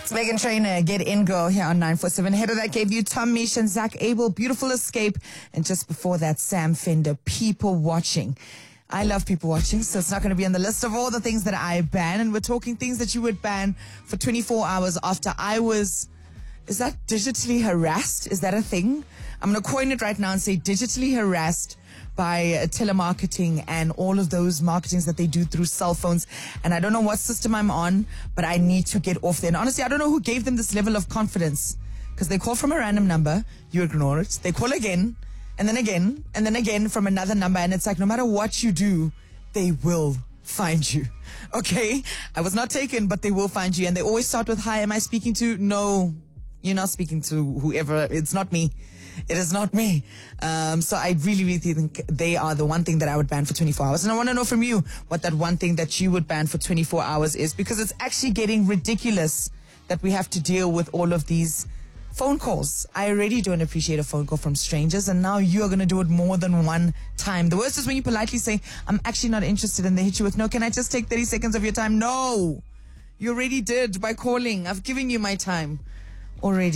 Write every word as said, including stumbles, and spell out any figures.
It's Meghan Trainor, Get In Girl here on nine four seven. Ahead of that gave you Tom Misch and Zach Abel, Beautiful Escape. And just before that, Sam Fender, People Watching. I love people watching, so it's not going to be on the list of all the things that I ban. And we're talking things that you would ban for twenty-four hours after I was... Is that digitally harassed? Is that a thing? I'm going to coin it right now and say digitally harassed by uh, telemarketing and all of those marketings that they do through cell phones. And I don't know what system I'm on, but I need to get off there. And honestly, I don't know who gave them this level of confidence, because they call from a random number, you ignore it. They call again, and then again, and then again from another number. And it's like, no matter what you do, they will find you. Okay? I was not taken, but they will find you. And they always start with, hi, am I speaking to? No, you're not speaking to whoever. It's not me. It is not me. Um, so I really, really think they are the one thing that I would ban for twenty-four hours. And I want to know from you what that one thing that you would ban for twenty-four hours is, because it's actually getting ridiculous that we have to deal with all of these phone calls. I already don't appreciate a phone call from strangers, and now you are going to do it more than one time. The worst is when you politely say, I'm actually not interested, and they hit you with, no, can I just take thirty seconds of your time? No, you already did by calling. I've given you my time already.